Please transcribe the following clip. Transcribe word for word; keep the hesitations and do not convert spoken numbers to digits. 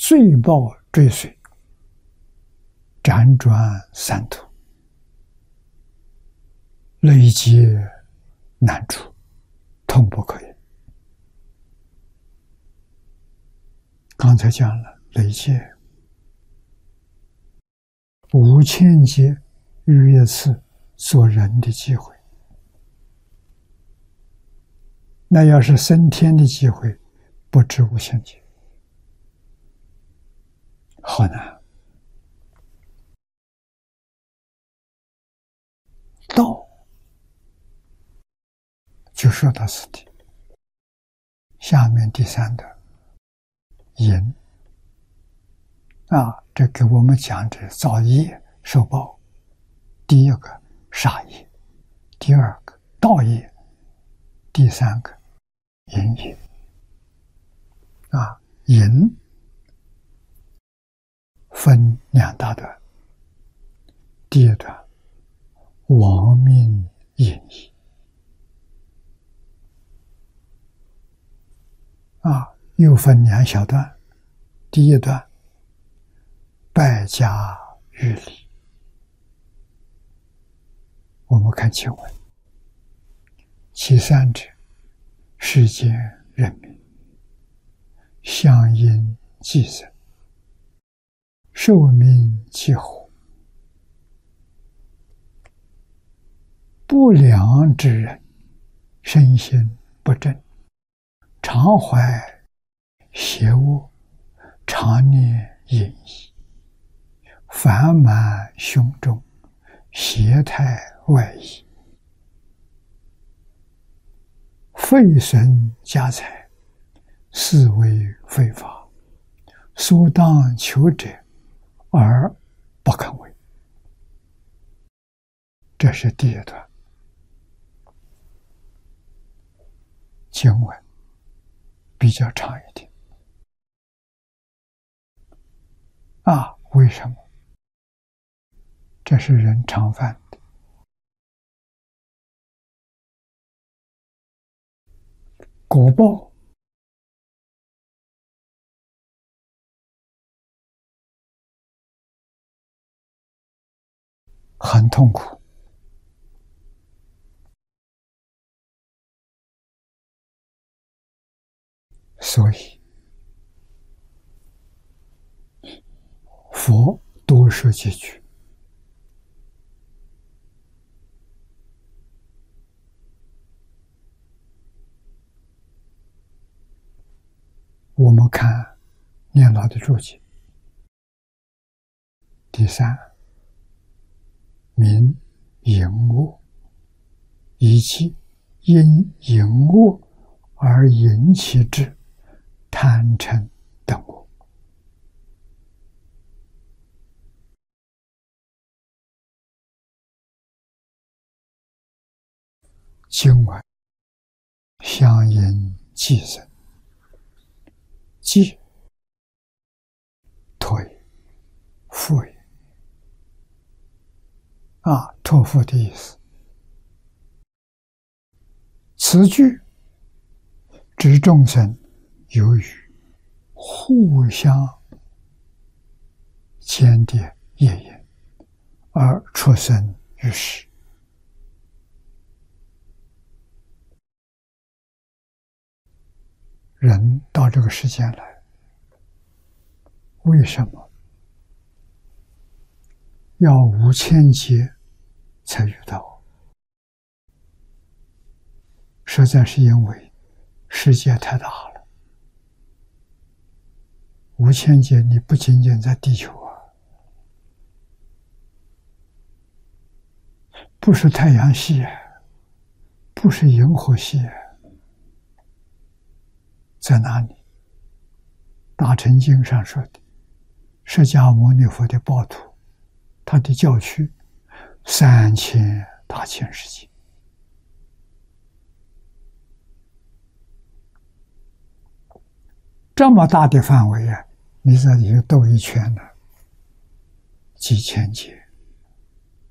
罪报追随，辗转三途，累劫难除，痛不可言。刚才讲了，累劫无千劫逾越次做人的机会，那要是升天的机会，不止无限劫，好难。道就说到此地，下面第三段淫啊，这给我们讲这造业受报。第一个杀业，第二个盗业，第三个淫业啊。淫分两大段，第一段亡命淫逸啊，又分两小段，第一段败家欲离。我们看经文，其三者，世间人民，相因寄生，受命其苦，不良之人，身心不正，常怀邪恶，常念淫逸，烦满胸中，邪态外溢，废损家财，是为非法，所当求者而不肯为。这是第一段经文，比较长一点啊。为什么？这是人常犯的。果报很痛苦，所以佛多说几句。我们看念老的注解，第三，民淫恶，以其因淫恶而引起之贪嗔等恶。经文相因寄生，寄托也，付也啊，托付的意思。此句指众生由于互相间的业缘而出生于世。人到这个世间来，为什么要无千劫才遇到我？实在是因为世界太大了，无千劫你不仅仅在地球啊，不是太阳系，不是银河系，在哪里？大乘经上说的，释迦牟尼佛的报土，他的教区三千大千世界，这么大的范围啊，你这里兜一圈呢，几千劫。